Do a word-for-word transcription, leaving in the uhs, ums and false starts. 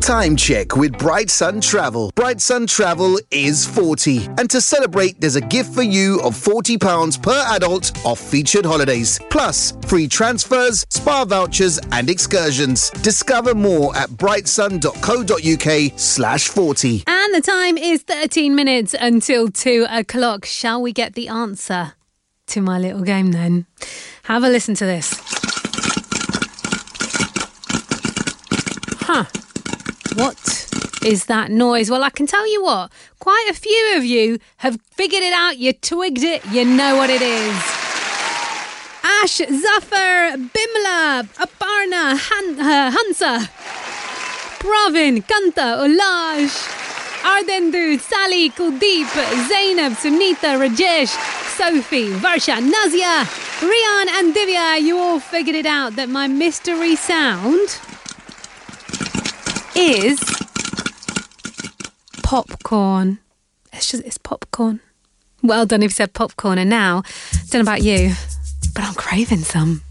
Time check with Bright Sun Travel. Bright Sun Travel is forty. And to celebrate, there's a gift for you of forty pounds per adult off featured holidays. Plus, free transfers, spa vouchers and excursions. Discover more at brightsun.co.uk slash 40. And the time is thirteen minutes until two o'clock. Shall we get the answer to my little game then? Have a listen to this. Huh. What is that noise? Well, I can tell you what, quite a few of you have figured it out, you twigged it, you know what it is. Ash, Zafar, Bimla, Aparna, Han- uh, Hansa, Pravin, Kanta, Ulaj, Ardendu, Sally, Kuldeep, Zainab, Sunita, Rajesh, Sophie, Varsha, Nazia, Rian and Divya, you all figured it out that my mystery sound is popcorn. It's just, it's popcorn. Well done if you said popcorn. And now, don't know about you, but I'm craving some.